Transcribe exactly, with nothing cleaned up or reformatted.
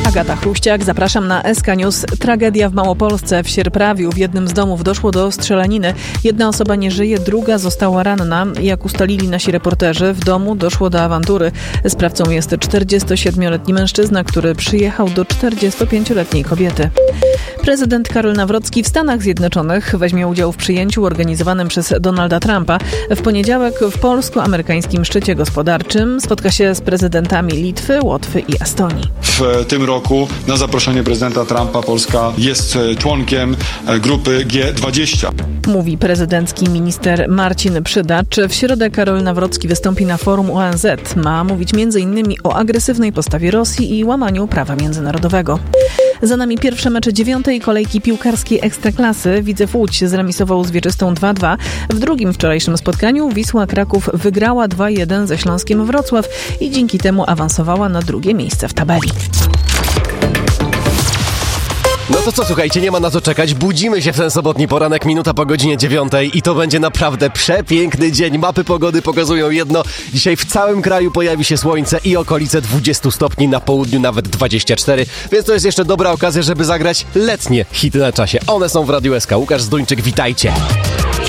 Agata Chruściak, zapraszam na S K News. Tragedia w Małopolsce. W Sierprawiu w jednym z domów doszło do strzelaniny. Jedna osoba nie żyje, druga została ranna. Jak ustalili nasi reporterzy, w domu doszło do awantury. Sprawcą jest czterdziestosiedmioletni mężczyzna, który przyjechał do czterdziestopięcioletniej kobiety. Prezydent Karol Nawrocki w Stanach Zjednoczonych weźmie udział w przyjęciu organizowanym przez Donalda Trumpa. W poniedziałek w polsko-amerykańskim szczycie gospodarczym spotka się z prezydentami Litwy, Łotwy i Estonii. W tym roku na zaproszenie prezydenta Trumpa Polska jest członkiem grupy G dwadzieścia. Mówi prezydencki minister Marcin Przydacz. W środę Karol Nawrocki wystąpi na forum O N Z. Ma mówić między innymi o agresywnej postawie Rosji i łamaniu prawa międzynarodowego. Za nami pierwsze mecze dziewiątej kolejki piłkarskiej Ekstraklasy. Widzew Łódź zremisował z Wieczystą dwa dwa. W drugim wczorajszym spotkaniu Wisła Kraków wygrała dwa jeden ze Śląskiem Wrocław i dzięki temu awansowała na drugie miejsce w tabeli. No to co, słuchajcie, nie ma na co czekać. Budzimy się w ten sobotni poranek, minuta po godzinie dziewiątej i to będzie naprawdę przepiękny dzień. Mapy pogody pokazują jedno. Dzisiaj w całym kraju pojawi się słońce i okolice dwadzieścia stopni, na południu nawet dwadzieścia cztery, więc to jest jeszcze dobra okazja, żeby zagrać letnie hity na czasie. One są w Radiu S K. Łukasz Zduńczyk, witajcie.